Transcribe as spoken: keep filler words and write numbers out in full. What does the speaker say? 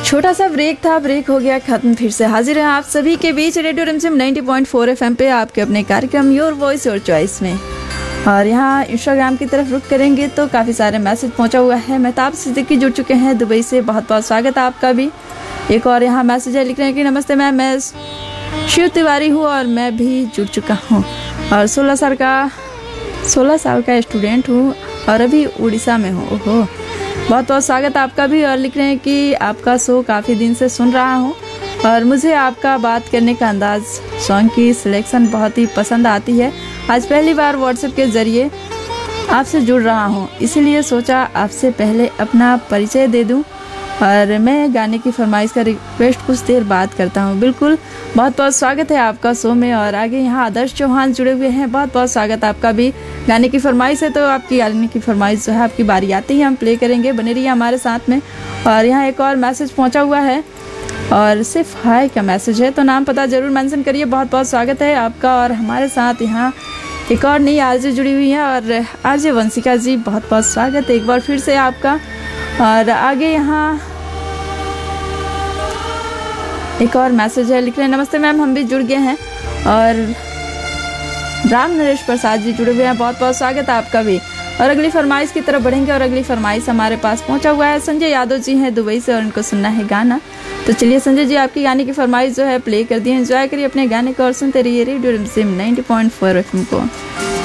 छोटा सा ब्रेक था, ब्रेक हो गया खत्म, फिर से हाजिर हैं आप सभी के बीच रेडियो रिमझिम नब्बे पॉइंट चार एफएम पे आपके अपने कार्यक्रम योर वॉइस योर चॉइस में। और यहाँ इंस्टाग्राम की तरफ रुक करेंगे तो काफ़ी सारे मैसेज पहुँचा हुआ है। महताब सिद्दीकी जुड़ चुके हैं दुबई से, बहुत बहुत स्वागत है आपका भी। एक और यहाँ मैसेज है, लिख रहे हैं कि नमस्ते मैम, मैं शिव तिवारी हूँ और मैं भी जुड़ चुका हूँ और सोलह साल का सोलह साल का स्टूडेंट हूँ और अभी उड़ीसा में हूँ। ओहो, बहुत बहुत स्वागत आपका भी। और लिख रहे हैं कि आपका शो काफ़ी दिन से सुन रहा हूँ और मुझे आपका बात करने का अंदाज़, सॉन्ग की सिलेक्शन बहुत ही पसंद आती है। आज पहली बार व्हाट्सएप के ज़रिए आपसे जुड़ रहा हूँ, इसीलिए सोचा आपसे पहले अपना परिचय दे दूँ और मैं गाने की फरमाइश का रिक्वेस्ट कुछ देर बाद करता हूँ। बिल्कुल, बहुत बहुत स्वागत है आपका शो में। और आगे यहाँ आदर्श चौहान जुड़े हुए हैं, बहुत बहुत स्वागत आपका भी। गाने की फरमाइश है तो आपकी गाने की फरमाइश जो है आपकी बारी आती ही हम प्ले करेंगे, बने रहिए हमारे साथ में। और यहाँ एक और मैसेज पहुँचा हुआ है और सिर्फ हाय का मैसेज है, तो नाम पता ज़रूर मेंशन करिए। बहुत बहुत स्वागत है आपका। और हमारे साथ यहाँ एक और नई आरजे जुड़ी हुई है और आरजे वंशिका जी, बहुत बहुत स्वागत है एक बार फिर से आपका। और आगे यहाँ एक और मैसेज है, लिख रहे हैं नमस्ते मैम, हम भी जुड़ गए हैं। और राम नरेश प्रसाद जी जुड़े हुए हैं, बहुत बहुत स्वागत है आपका भी। और अगली फरमाइश की तरफ बढ़ेंगे और अगली फरमाइश हमारे पास पहुंचा हुआ है, संजय यादव जी हैं दुबई से और उनको सुनना है गाना। तो चलिए संजय जी, आपकी गाने की फरमाइश जो है प्ले कर दिए, एंजॉय करिए अपने गाने को और सुनते रहिए रेडियो रिमझिम नब्बे पॉइंट चार एफएम को।